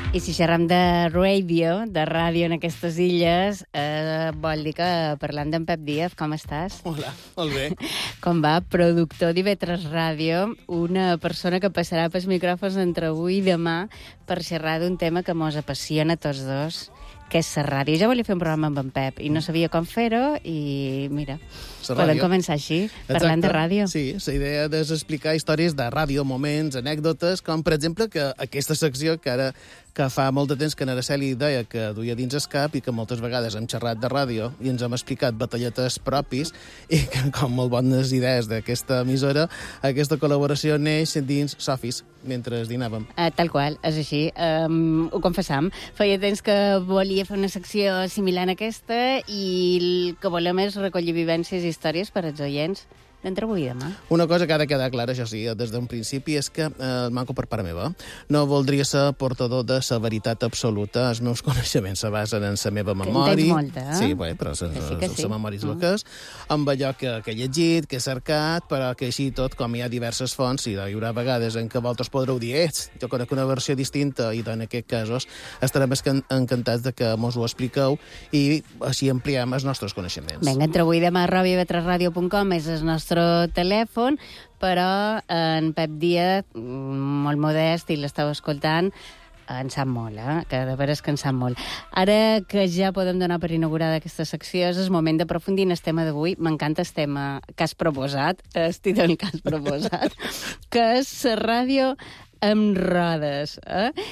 I si xerram de ràdio en aquestes illes, vol dir que parlant d'en Pep Díaz, com estàs? Hola, molt bé. Com va? Productor d'IV3 Ràdio, una persona que passarà pels micròfons entre avui i demà per xerrar d'un tema que mos apassiona a tots dos, que és la ràdio. Ja volia fer un programa amb en Pep i no sabia com fer-ho i mira, podem començar així, parlant de ràdio. Sí, la idea és explicar històries de ràdio, moments, anècdotes, com per exemple que aquesta secció que fa molt de temps que n'Araceli deia que duia dins el cap i que moltes vegades hem xerrat de ràdio i ens hem explicat batalletes propis i que, com molt bones idees d'aquesta emissora, aquesta col·laboració neix dins Sofis, mentre dinàvem. Tal qual, és així. Ho confessam. Feia temps que volia fer una secció similar a aquesta i el que volem és recollir vivències i històries per als oients d'entre avui i demà. Una cosa que ha de quedar clara, això sí, des d'un principi, és que el manco per part meva no voldria ser portador de la veritat absoluta. Els meus coneixements se basen en la meva memòria. Tens molta, eh? Sí, bé, però la memòria és el que és. Amb allò que he llegit, que he cercat, però que així tot, com hi ha diverses fonts, i hi haurà vegades en què vosaltres podreu dir jo conec una versió distinta, i en aquests casos estarem encantats de que mos ho expliqueu i així ampliem els nostres coneixements. Vinga, entre avui i demà, @iv3radio.com és el nostre telèfon, però en Pep Díaz, molt modest, i l'esteu escoltant, en sap molt, que de veres que en sap molt. Ara que ja podem donar per inaugurada aquesta secció, és el moment d'aprofundir en el tema d'avui. M'encanta el tema que has proposat, estic del que has proposat, que és la ràdio amb rodes.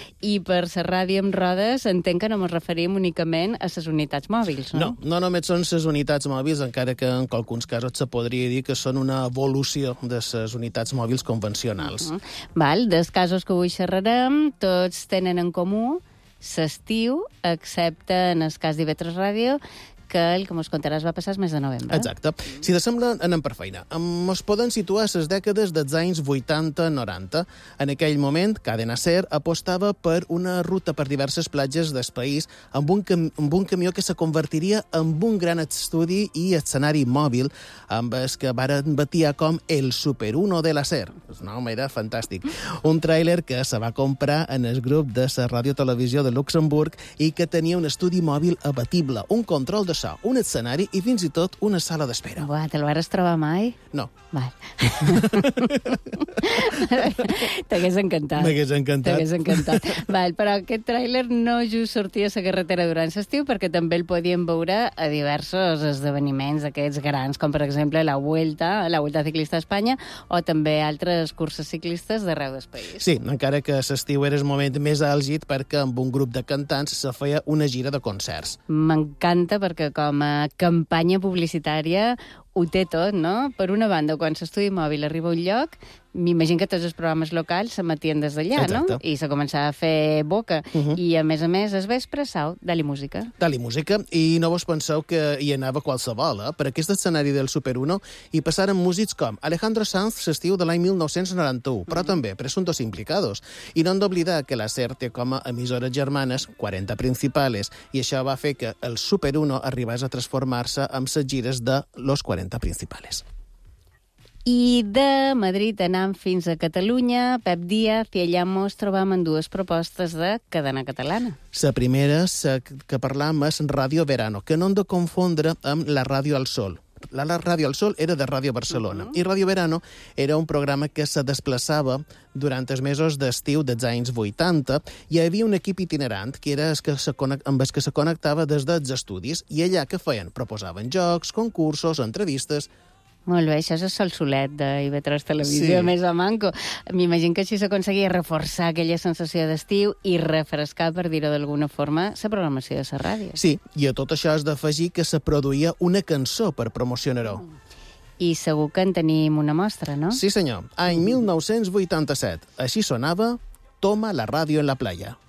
I per la ràdio amb rodes entenc que no ens referim únicament a les unitats mòbils, no? No només són les unitats mòbils, encara que en alguns casos se podria dir que són una evolució de les unitats mòbils convencionals. Val, dels casos que avui xerrarem, tots tenen en comú l'estiu, excepte en el cas d'IV3 Ràdio, que el que mos contaràs va passar el mes de novembre. Exacte. Si t'assembla, anem per feina. Ens poden situar a les dècades dels anys 80-90. En aquell moment, Cadena Ser apostava per una ruta per diverses platges del país amb un camió que se convertiria en un gran estudi i escenari mòbil, amb el que varen batiar com el Super 1 de la Ser. El nom era fantàstic. Un tràiler que se va comprar en el grup de la radiotelevisió de Luxemburg i que tenia un estudi mòbil abatible, un control de so, un escenari i fins i tot una sala d'espera. Buah, te'l vas trobar mai? No. Val. T'hagués encantat. M'hagués encantat. T'hagués encantat. Val, però aquest tràiler no just sortia a la carretera durant l'estiu, perquè també el podíem veure a diversos esdeveniments aquests grans, com per exemple la Vuelta Ciclista a Espanya, o també altres curses ciclistes d'arreu del país. Sí, encara que l'estiu era el moment més àlgid perquè amb un grup de cantants se feia una gira de concerts. M'encanta perquè com a campanya publicitària ho té tot, no? Per una banda, quan l'estudi mòbil arriba a un lloc, m'imagino que tots els programes locals s'emetien des d'allà, no? I se començava a fer boca. I, a més, el vespre, Dali Música. Dali Música. I no vos penseu que hi anava qualsevol, Per aquest escenari del Super 1 hi passaren músics com Alejandro Sanz l'estiu de l'any 1991, però també presuntos implicados. I no hem d'oblidar que la SER té com a emissores germanes 40 principales, i això va fer que el Super 1 arribés a transformar-se amb les gires de los 40 principales. I de Madrid anam fins a Catalunya, Pep Díaz, i allà mos trobam en dues propostes de cadena catalana. La primera que parlam és Ràdio Verano, que no hem de confondre amb la Ràdio al Sol. La Ràdio al Sol era de Ràdio Barcelona i Ràdio Verano era un programa que se desplaçava durant els mesos d'estiu dels anys 80. Hi havia un equip itinerant que era amb el que se connectava des dels estudis, i allà que feien? Proposaven jocs, concursos, entrevistes. Molt bé, això és el sol solet d'IV3 Televisió, més o manco. M'imagino que així s'aconseguia reforçar aquella sensació d'estiu i refrescar, per dir-ho d'alguna forma, la programació de la ràdio. Sí, i a tot això has d'afegir que se produïa una cançó per promocionar-ho. I segur que en tenim una mostra, no? Sí, senyor. Any 1987. Així sonava Toma la ràdio en la playa.